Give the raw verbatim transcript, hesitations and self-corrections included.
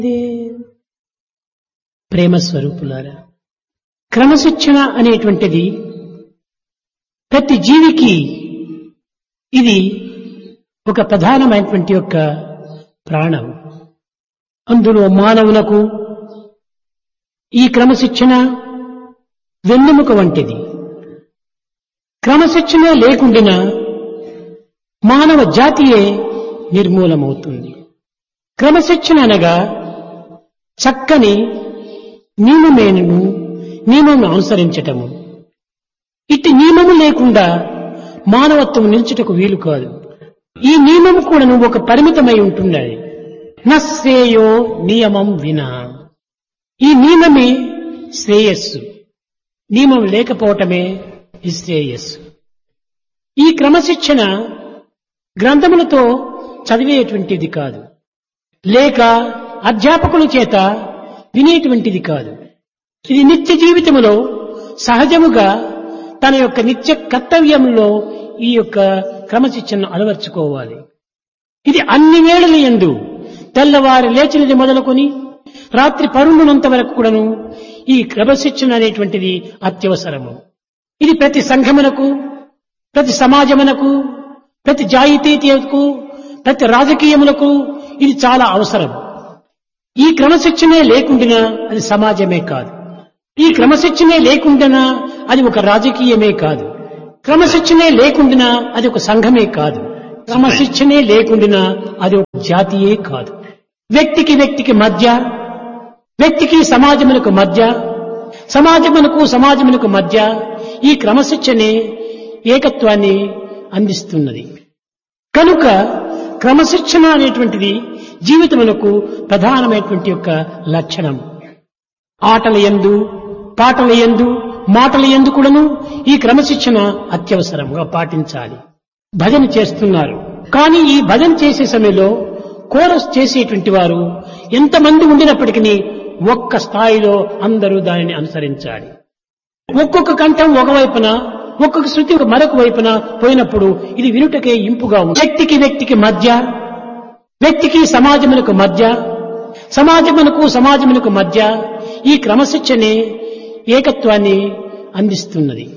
ప్రేమ స్వరూపులారా, క్రమశిక్షణ అనేటువంటిది ప్రతి జీవికి ఇది ఒక ప్రధానమైనటువంటి యొక్క ప్రాణం. అందులో మానవులకు ఈ క్రమశిక్షణ వెన్నెముక వంటిది. క్రమశిక్షణ లేకుండా మానవ జాతియే నిర్మూలమవుతుంది. క్రమశిక్షణ అనగా చక్కని నియమమేను నియమం అనుసరించటము. ఇట్టి నియమము లేకుండా మానవత్వం నిల్చుటకు వీలు కాదు. ఈ నియమం కూడా ఒక పరిమితమై ఉంటున్నది. నశ్రేయో నియమం వినా. ఈ నియమమే శ్రేయస్సు, నియమం లేకపోవటమే నిశ్రేయస్సు. ఈ క్రమశిక్షణ గ్రంథములతో చదివేటువంటిది కాదు, లేక అధ్యాపకుల చేత వినేటువంటిది కాదు. ఇది నిత్య జీవితంలో సహజముగా తన యొక్క నిత్య కర్తవ్యంలో ఈ యొక్క క్రమశిక్షణను అలవర్చుకోవాలి. ఇది అన్ని వేళల యందు తెల్లవారి లేచినది మొదలుకొని రాత్రి పరుండునంత వరకు కూడాను ఈ క్రమశిక్షణ అనేటువంటిది అత్యవసరము. ఇది ప్రతి సంఘమునకు, ప్రతి సమాజమునకు, ప్రతి జాతీయతకు, ప్రతి రాజకీయములకు ఇది చాలా అవసరం. ఈ క్రమశిక్షణే లేకుండా అది సమాజమే కాదు. ఈ క్రమశిక్షణే లేకుండా అది ఒక రాజకీయమే కాదు. క్రమశిక్షణే లేకుండా అది ఒక సంఘమే కాదు. క్రమశిక్షణే లేకుండా అది ఒక జాతియే కాదు. వ్యక్తికి వ్యక్తికి మధ్య, వ్యక్తికి సమాజములకు మధ్య, సమాజమునకు సమాజమునకు మధ్య ఈ క్రమశిక్షణే ఏకత్వాన్ని అందిస్తున్నది. కనుక క్రమశిక్షణ అనేటువంటిది జీవితమునకు ప్రధానమైనటువంటి యొక్క లక్షణం. ఆటల యందు, పాటల యందు, మాటల యందు కూడాను ఈ క్రమశిక్షణ అత్యవసరంగా పాటించాలి. భజన చేస్తున్నారు, కానీ ఈ భజన చేసే సమయంలో కోరస్ చేసేటువంటి వారు ఎంతమంది ఉండినప్పటికీ ఒక్క స్థాయిలో అందరూ దానిని అనుసరించాలి. ఒక్కొక్క కంఠం ఒకవైపున, ఒక్కొక్క శృతి మరొక వైపున పోయినప్పుడు ఇది వినుటకే ఇంపుగా ఉంది. వ్యక్తికి వ్యక్తికి మధ్య, వ్యక్తికి సమాజములకు మధ్య, సమాజమునకు సమాజమునకు మధ్య ఈ క్రమశిక్షణే ఏకత్వాన్ని అందిస్తున్నది.